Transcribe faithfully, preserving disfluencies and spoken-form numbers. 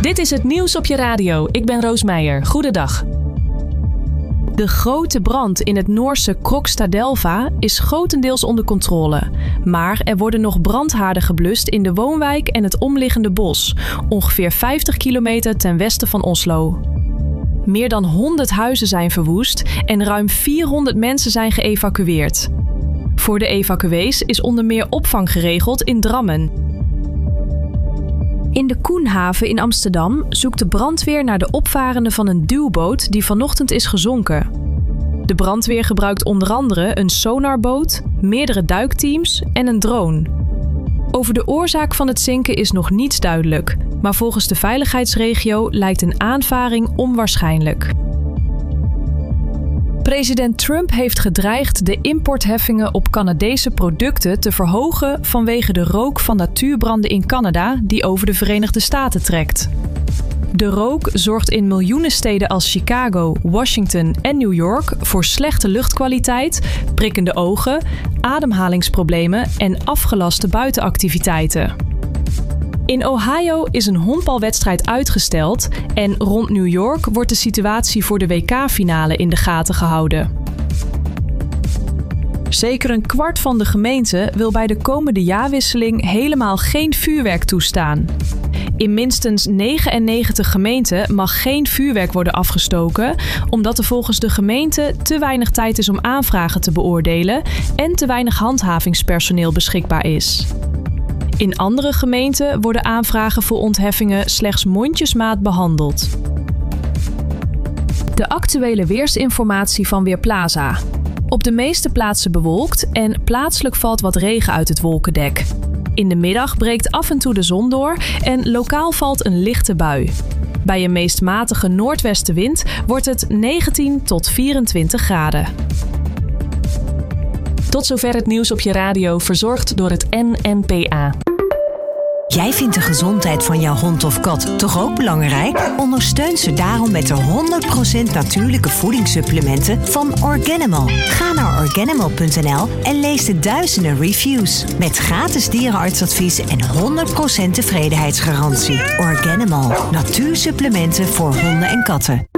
Dit is het nieuws op je radio. Ik ben Roos Meijer. Goedendag. De grote brand in het Noorse Krokstadelva is grotendeels onder controle. Maar er worden nog brandhaarden geblust in de woonwijk en het omliggende bos, ongeveer vijftig kilometer ten westen van Oslo. Meer dan honderd huizen zijn verwoest en ruim vierhonderd mensen zijn geëvacueerd. Voor de evacuees is onder meer opvang geregeld in Drammen. In de Koenhaven in Amsterdam zoekt de brandweer naar de opvarenden van een duwboot die vanochtend is gezonken. De brandweer gebruikt onder andere een sonarboot, meerdere duikteams en een drone. Over de oorzaak van het zinken is nog niets duidelijk, maar volgens de veiligheidsregio lijkt een aanvaring onwaarschijnlijk. President Trump heeft gedreigd de importheffingen op Canadese producten te verhogen vanwege de rook van natuurbranden in Canada die over de Verenigde Staten trekt. De rook zorgt in miljoenen steden als Chicago, Washington en New York voor slechte luchtkwaliteit, prikkende ogen, ademhalingsproblemen en afgelaste buitenactiviteiten. In Ohio is een honkbalwedstrijd uitgesteld en rond New York wordt de situatie voor de W K-finale in de gaten gehouden. Zeker een kwart van de gemeenten wil bij de komende jaarwisseling helemaal geen vuurwerk toestaan. In minstens negenennegentig gemeenten mag geen vuurwerk worden afgestoken, omdat er volgens de gemeente te weinig tijd is om aanvragen te beoordelen en te weinig handhavingspersoneel beschikbaar is. In andere gemeenten worden aanvragen voor ontheffingen slechts mondjesmaat behandeld. De actuele weersinformatie van Weerplaza. Op de meeste plaatsen bewolkt en plaatselijk valt wat regen uit het wolkendek. In de middag breekt af en toe de zon door en lokaal valt een lichte bui. Bij een meest matige noordwestenwind wordt het negentien tot vierentwintig graden. Tot zover het nieuws op je radio, verzorgd door het N N P A. Jij vindt de gezondheid van jouw hond of kat toch ook belangrijk? Ondersteun ze daarom met de honderd procent natuurlijke voedingssupplementen van Organimal. Ga naar organimal punt n l en lees de duizenden reviews. Met gratis dierenartsadvies en honderd procent tevredenheidsgarantie. Organimal, natuursupplementen voor honden en katten.